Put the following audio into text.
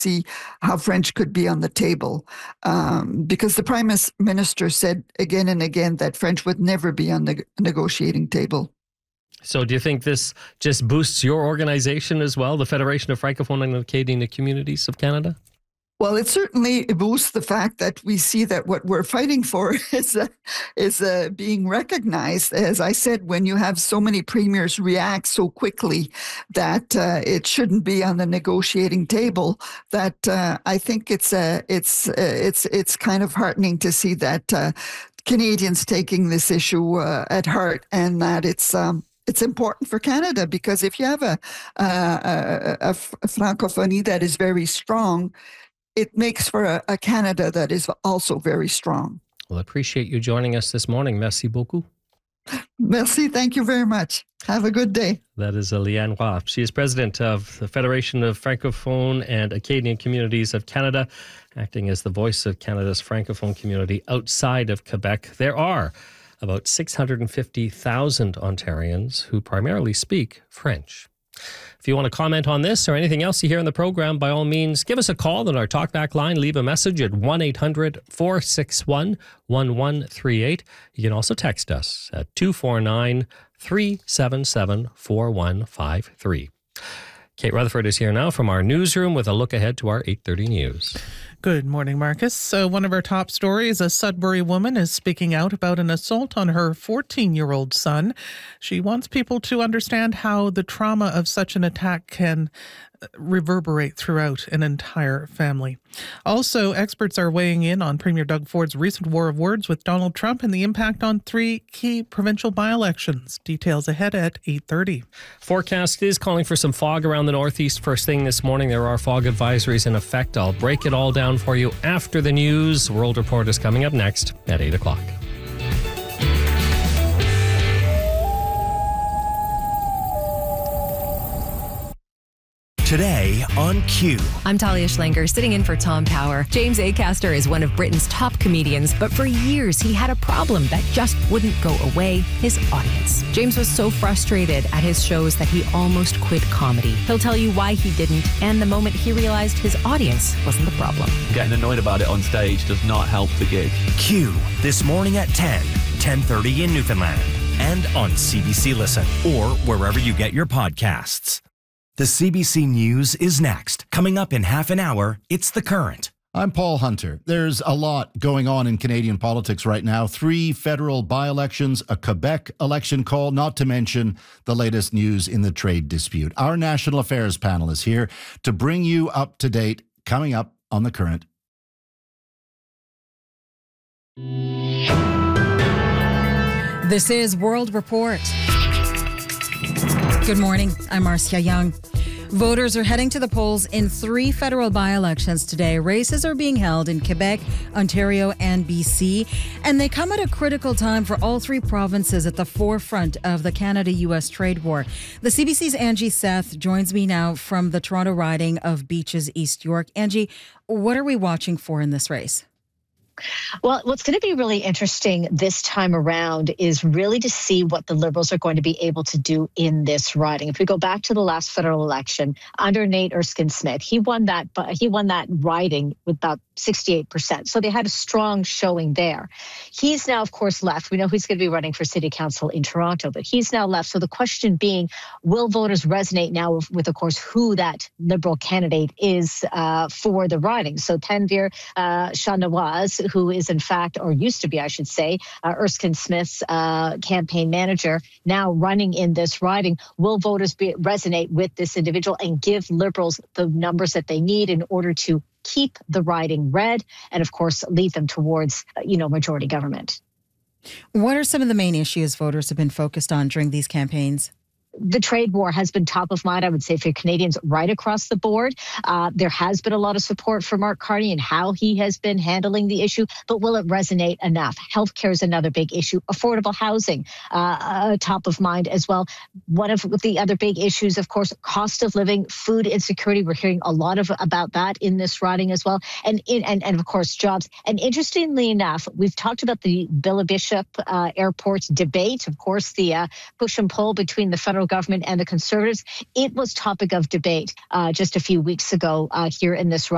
see how French could be on the table, because the Prime Minister said again and again that French would never be on the negotiating table. So do you think this just boosts your organization as well, the Federation of Francophone and Acadian Communities of Canada? Well, it certainly boosts the fact that we see that what we're fighting for is being recognized. As I said, when you have so many premiers react so quickly that it shouldn't be on the negotiating table, that I think it's kind of heartening to see that Canadians taking this issue at heart, and that it's important for Canada, because if you have a francophonie that is very strong, it makes for a Canada that is also very strong. Well, I appreciate you joining us this morning. Merci beaucoup. Merci. Thank you very much. Have a good day. That is Liane Roy. She is president of the Federation of Francophone and Acadian Communities of Canada, acting as the voice of Canada's Francophone community outside of Quebec. There are about 650,000 Ontarians who primarily speak French. If you want to comment on this or anything else you hear in the program, by all means, give us a call on our talkback line. Leave a message at 1-800-461-1138. You can also text us at 249-377-4153. Kate Rutherford is here now from our newsroom with a look ahead to our 8:30 news. Good morning, Marcus. One of our top stories, a Sudbury woman is speaking out about an assault on her 14-year-old son. She wants people to understand how the trauma of such an attack can reverberate throughout an entire family. Also, experts are weighing in on Premier Doug Ford's recent war of words with Donald Trump and the impact on 3 key provincial by-elections. Details ahead at 8:30. Forecast is calling for some fog around the northeast first thing this morning. There are fog advisories in effect. I'll break it all down for you after the news. World Report is coming up next at 8 o'clock. Today on Q. I'm Talia Schlanger, sitting in for Tom Power. James Acaster is one of Britain's top comedians, but for years he had a problem that just wouldn't go away: his audience. James was so frustrated at his shows that he almost quit comedy. He'll tell you why he didn't, and the moment he realized his audience wasn't the problem. Getting annoyed about it on stage does not help the gig. Q, this morning at 10:30 in Newfoundland, and on CBC Listen, or wherever you get your podcasts. The CBC News is next. Coming up in half an hour, it's The Current. I'm Paul Hunter. There's a lot going on in Canadian politics right now. 3 federal by-elections, a Quebec election call, not to mention the latest news in the trade dispute. Our National Affairs panel is here to bring you up to date, coming up on The Current. This is World Report. Good morning. I'm Marcia Young. Voters are heading to the polls in 3 federal by-elections today. Races are being held in Quebec, Ontario, and BC, and they come at a critical time for all 3 provinces at the forefront of the Canada-US trade war. The CBC's Angie Seth joins me now from the Toronto riding of Beaches, East York. Angie, what are we watching for in this race? Well, what's going to be really interesting this time around is really to see what the Liberals are going to be able to do in this riding. If we go back to the last federal election under Nate Erskine-Smith, he won that riding with about 68%. So they had a strong showing there. He's now, of course, left. We know he's going to be running for city council in Toronto, but he's now left. So the question being, will voters resonate now with of course, who that Liberal candidate is for the riding? So Tanvir Shahnawaz, who is in fact, or used to be, I should say, Erskine-Smith's campaign manager, now running in this riding. Will voters resonate with this individual and give Liberals the numbers that they need in order to keep the riding red and, of course, lead them towards, majority government? What are some of the main issues voters have been focused on during these campaigns? The trade war has been top of mind, I would say, for Canadians right across the board. There has been a lot of support for Mark Carney and how he has been handling the issue, but will it resonate enough? Healthcare is another big issue. Affordable housing, top of mind as well. One of the other big issues, of course, cost of living, food insecurity. We're hearing a lot about that in this riding as well. And of course, jobs. And interestingly enough, we've talked about the Billa Bishop Airport debate. Of course, the push and pull between the federal government and the Conservatives. It was topic of debate just a few weeks ago here in this